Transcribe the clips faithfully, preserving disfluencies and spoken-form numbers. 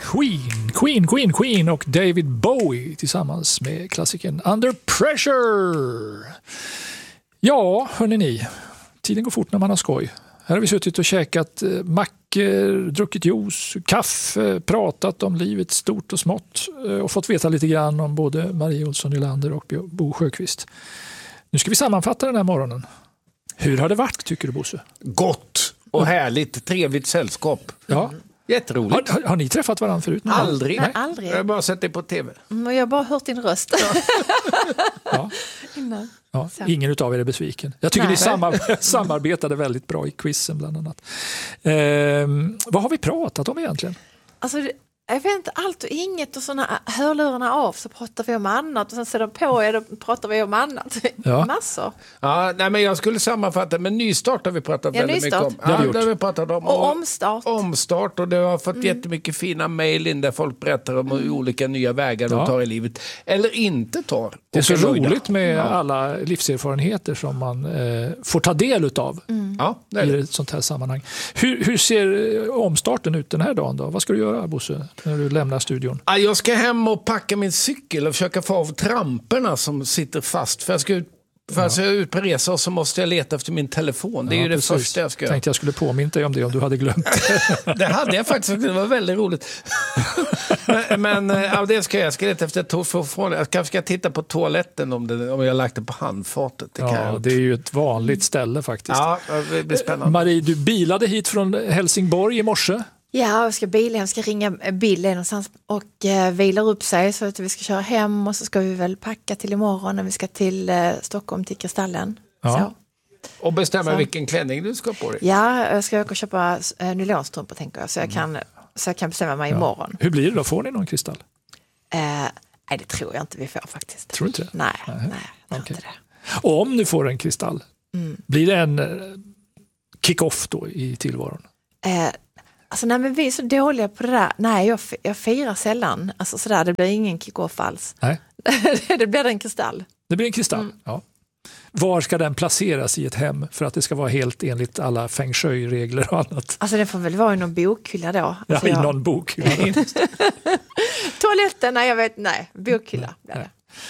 Queen, Queen, Queen, Queen och David Bowie tillsammans med klassikern Under Pressure. Ja, hörni ni, tiden går fort när man har skoj. Här har vi suttit och käkat mackor, druckit juice, kaffe, pratat om livet stort och smått och fått veta lite grann om både Marie Olsson Nylander och Bo Sjöqvist. Nu ska vi sammanfatta den här morgonen. Hur har det varit, tycker du, Bosse? Gott och härligt, trevligt sällskap. Ja. Jätteroligt. Har, har, har ni träffat varandra förut? Aldrig. Nej, aldrig. Jag har bara sett det på tv. Mm, jag har bara hört din röst. Ja. Ja. Innan. Ja, ingen utav er är besviken. Jag tycker Nej. ni samar- samarbetade väldigt bra i quizen bland annat. Ehm, vad har vi pratat om egentligen? Alltså, jag vet inte, allt och inget och såna hörlurarna av så pratar vi om annat och sen sätter på er och pratar vi om annat. Ja. Massor. Ja, nej, men jag skulle sammanfatta, men nystart har vi pratat Ja, väldigt nystart. mycket om. Det har vi Ja, gjort. det har vi pratat om. Och omstart. Omstart, och det har fått jättemycket fina mejl in där folk berättar om mm. olika nya vägar de Ja. tar i livet. Eller inte tar. Det är så Och nöjda. roligt med alla livserfarenheter som man eh, får ta del utav Ja, det är i det. ett sånt här sammanhang. Hur, hur ser eh, omstarten ut den här dagen då? Vad ska du göra, Bosse, när du lämnar studion? Ja, jag ska hem och packa min cykel och försöka få av tramperna som sitter fast. För jag ska ut, för jag ska ut på resa och så måste jag leta efter min telefon. Det är Ja, ju det precis. första jag ska göra. Tänkte jag skulle påminna dig om det om du hade glömt. Det hade jag faktiskt, det var väldigt roligt. men men ja, det ska jag. Jag ska leta efter to- jag kanske ska titta på toaletten om, det, om jag har lagt det på handfatet. Det kan Ja, jag. det är ju ett vanligt ställe faktiskt. Ja, det blir spännande. Marie, du bilade hit från Helsingborg i morse. Ja, jag ska bila, jag ska ringa Bill någonstans och eh, vilar upp sig så att vi ska köra hem och så ska vi väl packa till imorgon när vi ska till eh, Stockholm till Kristallen. Ja. Så. Och bestämma Så. vilken klänning du ska på dig. Ja, jag ska åka och köpa eh, nylonstrumpor tänker jag så jag kan, så jag kan bestämma mig imorgon. Hur blir det då? Får ni någon kristall? Eh, nej, det tror jag inte vi får faktiskt. Tror du inte det? Nej, nej, jag tror Okej. inte det. Och om du får en kristall, Mm. blir det en eh, kick-off då i tillvaron? Eh, alltså nej, men vi är så dåliga på det där. Nej, jag, jag firar sällan. Alltså sådär, det blir ingen kick-off alls. Nej. Det blir en kristall. Det blir en kristall, Mm. ja. Var ska den placeras i ett hem för att det ska vara helt enligt alla feng shui-regler och annat? Alltså det får väl vara i någon bokhylla då. Ja, Alltså, i jag... någon bok. Toaletten, nej jag vet, nej. Bokhylla blir det.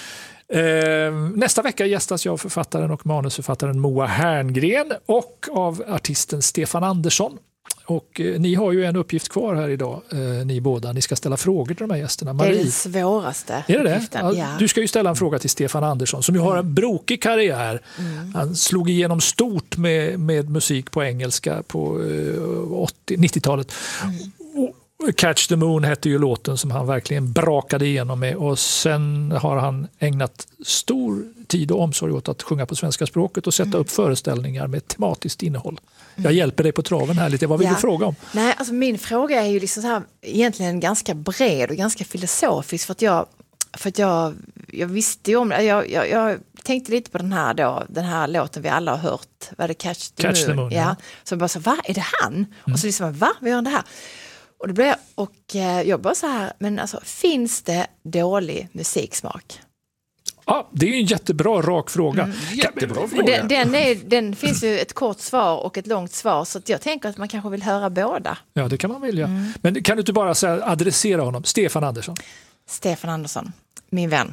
Eh, nästa vecka gästas jag av författaren och manusförfattaren Moa Herngren och av artisten Stefan Andersson. Och eh, ni har ju en uppgift kvar här idag, eh, ni båda. Ni ska ställa frågor till de här gästerna. Det är Marie, den svåraste är det det? uppgiften. Ja, du ska ju ställa en fråga till Stefan Andersson som ju har en brokig karriär. Mm. Han slog igenom stort med, med musik på engelska på eh, åttio, nittiotalet. Mm. Och Catch the Moon hette ju låten som han verkligen brakade igenom med, och sen har han ägnat stor tid och omsorg åt att sjunga på svenska språket och sätta Mm. upp föreställningar med tematiskt innehåll. Jag hjälper dig på traven här lite. Vad vill Ja. du fråga om? Nej, alltså min fråga är ju liksom så här, egentligen ganska bred och ganska filosofisk för att jag, för att jag, jag visste ju om det. Jag, jag, jag tänkte lite på den här då, den här låten vi alla har hört. Vad är det? Catch the Catch Moon? the Moon, ja. Ja. Så jag bara så, va? Är det han? Och så liksom, va? Vi gör det här. Och, det blev, och eh, jag bara så här, men alltså finns det dålig musiksmak? Ja, det är ju en jättebra, rak fråga. Mm. Jättebra Och fråga. den, den, är, den finns ju ett kort svar och ett långt svar så att jag tänker att man kanske vill höra båda. Ja, det kan man vilja. Mm. Men kan du inte bara säga, adressera honom? Stefan Andersson. Stefan Andersson, min vän.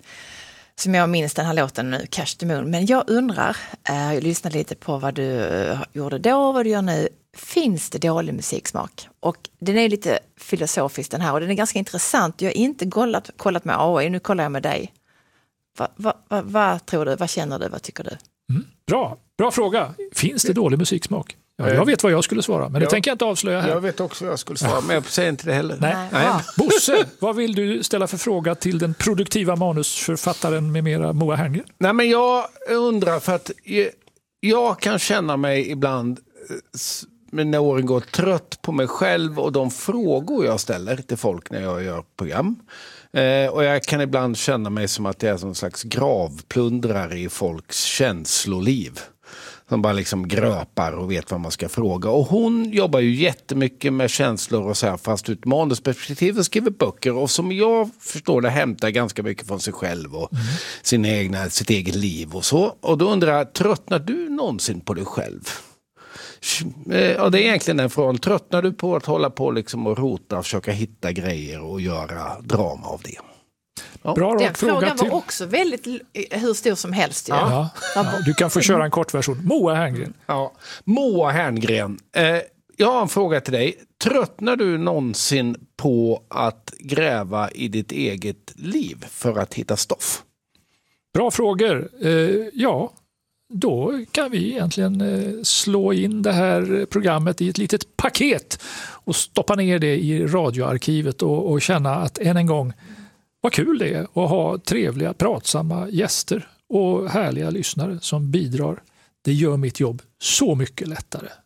Som jag minns den här låten nu, Catch the Moon. Men jag undrar, eh, jag lyssnade lite på vad du eh, gjorde då och vad du gör nu. Finns det dålig musiksmak? Och den är lite filosofisk den här och den är ganska intressant. Jag har inte kollat, kollat med A I, nu kollar jag med dig. Vad va, va, va tror du? Vad känner du? Vad tycker du? Mm. Bra, bra fråga. Finns det dålig musiksmak? Ja, jag vet vad jag skulle svara, men det Ja. tänker jag inte avslöja här. Jag vet också vad jag skulle svara, men jag säger inte det heller. Nej. Nej. Nej. Ja. Bosse, vad vill du ställa för fråga till den produktiva manusförfattaren med mera Moa Herngren? Nej, men jag undrar för att jag, jag kan känna mig ibland eh, s- men när åren går trött på mig själv och de frågor jag ställer till folk när jag gör program. Eh, och jag kan ibland känna mig som att jag är som slags gravplundrare i folks känsloliv. Som bara liksom gröpar och vet vad man ska fråga. Och hon jobbar ju jättemycket med känslor och så här, fast ut manusperspektiv och skriver böcker. Och som jag förstår det hämtar ganska mycket från sig själv och mm. sin egna, sitt eget liv och så. Och då undrar jag, tröttnar du någonsin på dig själv? Ja, det är egentligen en fråga. Tröttnar du på att hålla på liksom och rota, försöka hitta grejer och göra drama av det? Ja. Bra Den fråga frågan till. var också väldigt hur stor som helst. Ju. Ja. Ja. Du kan få köra en kortversion. Moa Herngren. Ja. Moa Herngren. Eh, jag har en fråga till dig. Tröttnar du någonsin på att gräva i ditt eget liv för att hitta stoff? Bra frågor. Eh, ja, då kan vi egentligen eh, slå in det här programmet i ett litet paket och stoppa ner det i radioarkivet och, och känna att än en gång vad kul det är att ha trevliga, pratsamma gäster och härliga lyssnare som bidrar. Det gör mitt jobb så mycket lättare.